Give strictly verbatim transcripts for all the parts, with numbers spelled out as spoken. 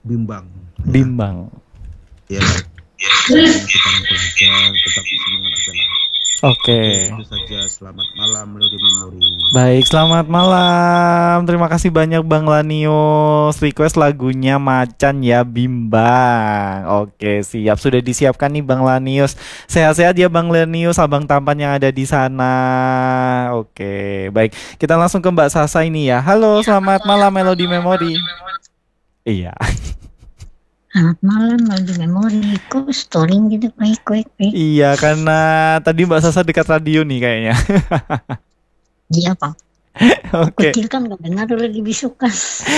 bimbang ya. Bimbang. Ya, yang kita rangkul aja, tetap semangat aja lah. Oke. Oke, itu saja. Selamat malam, Melodi Memori. Baik, selamat malam. Terima kasih banyak Bang Lanius. Request lagunya Macan ya Bimbang. Oke, siap. Sudah disiapkan nih Bang Lanius. Sehat-sehat ya Bang Lanius, abang tampan yang ada di sana. Oke, baik. Kita langsung ke Mbak Sasa ini ya. Halo, selamat malam Melodi Memori. Iya. Selamat malam, Melodi Memori. Kok storing gitu, baik, baik, baik. Iya, karena tadi Mbak Sasa dekat radio nih kayaknya. Iya, Pak. Oke. Kecil kan gak dengar udah dibisukan.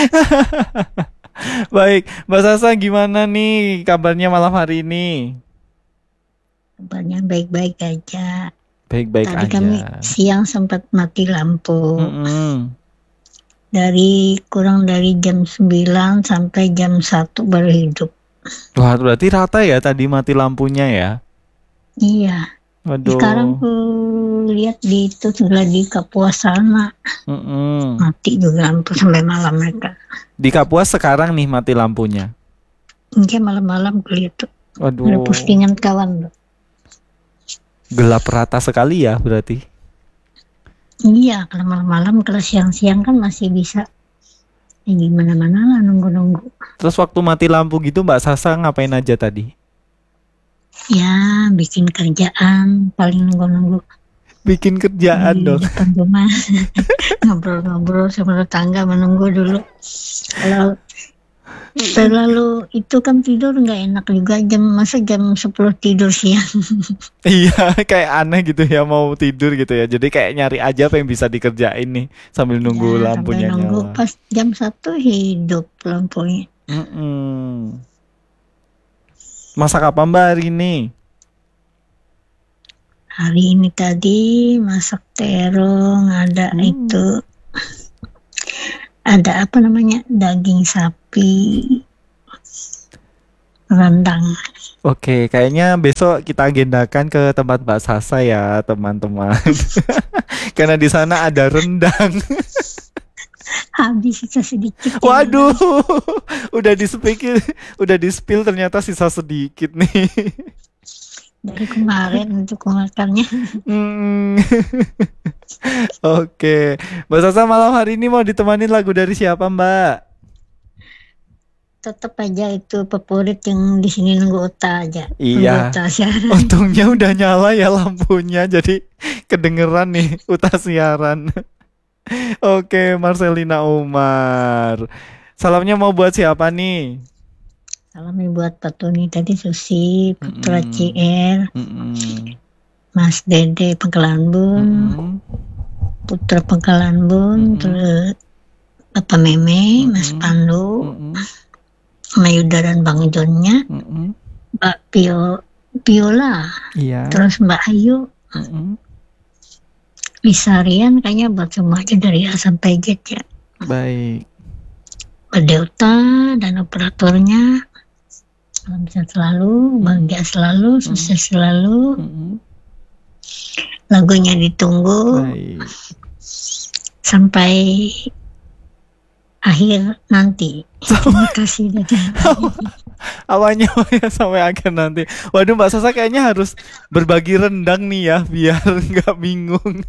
Baik, Mbak Sasa gimana nih kabarnya malam hari ini? Kabarnya baik-baik aja. Baik-baik Tadi aja. kami siang sempat mati lampu. Mm-mm. Dari kurang dari jam sembilan sampai jam satu baru hidup. Wah, berarti rata ya tadi mati lampunya ya? Iya. Waduh. Sekarang aku lihat di itu sudah di Kapuas sana. Mm-mm. Mati juga lampu sampai malam mereka. Di Kapuas sekarang nih mati lampunya. Iya, malam-malam kelihatan. Waduh. Ada postingan kawan. Gelap rata sekali ya berarti. Iya, kalau malam-malam, kalau siang-siang kan masih bisa. Ya gimana-mana lah nunggu-nunggu. Terus waktu mati lampu gitu Mbak Sasa ngapain aja tadi? Ya, bikin kerjaan, paling nunggu-nunggu. Bikin kerjaan di dong. depan rumah. Ngobrol-ngobrol sama tetangga, menunggu dulu. Kalau terlalu itu kan tidur nggak enak juga, jam masa jam sepuluh tidur siang. Iya, kayak aneh gitu ya mau tidur gitu ya. Jadi kayak nyari aja apa yang bisa dikerjain nih sambil nunggu Ya, lampunya sampai nunggu nyala. pas jam satu hidup lampunya. Mm-mm. Masak apa Mbak hari ini? Hari ini tadi masak terong, ada Hmm. itu, ada apa namanya, daging sapi rendang. Oke, kayaknya besok kita agendakan ke tempat Mbak Sasa ya teman-teman. Karena di sana ada rendang. Habis sisa sedikit. Waduh, udah di-spill, udah di-spill ternyata sisa sedikit nih. Dari kemarin untuk makannya. Hmm. Oke, Mbak Sasa malam hari ini mau ditemanin lagu dari siapa Mbak? Tetap aja itu favorit yang di sini nunggu Uta aja. Iya. Nunggu Uta siaran. Untungnya udah nyala ya lampunya, jadi kedengeran nih Uta siaran. Oke, Marcelina Umar. Salamnya mau buat siapa nih? Salamnya buat Pak Tony tadi, Susi, Putra Mm-mm. C R, Mm-mm. Mas Dede Pangkalan Bun, Mm-mm. Putra Pangkalan Bun, Mm-mm. terus Bapak Meme, Mas Mm-mm. Pandu, Mm-mm. Mayuda dan Bang Jonnya, Mm-mm. Mbak Pio, Piola, Iya. terus Mbak Ayu, Mm-mm. Lisarian, kayaknya buat semua aja dari A sampai Z ya. Baik. Mbak Delta dan operatornya, salam sehat selalu, bahagia selalu, sukses selalu. Mm-mm. Lagunya ditunggu Baik. sampai akhir nanti. Terima kasih dadah. Awalnya ya sampai akhir nanti. Waduh, Mbak Sasa kayaknya harus berbagi rendang nih ya biar nggak bingung.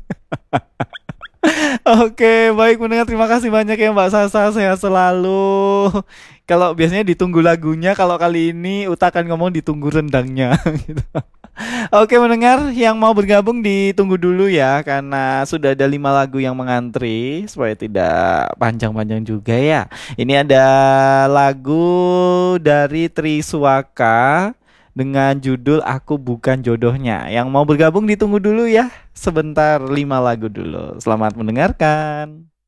Oke, baik mendengar, terima kasih banyak ya Mbak Sasa, sehat selalu. Kalau biasanya ditunggu lagunya, kalau kali ini Uta akan ngomong ditunggu rendangnya gitu. Oke mendengar, yang mau bergabung ditunggu dulu ya, karena sudah ada lima lagu yang mengantri supaya tidak panjang-panjang juga ya. Ini ada lagu dari Triswaka dengan judul Aku Bukan Jodohnya. Yang mau bergabung ditunggu dulu ya, sebentar, lima lagu dulu. Selamat mendengarkan.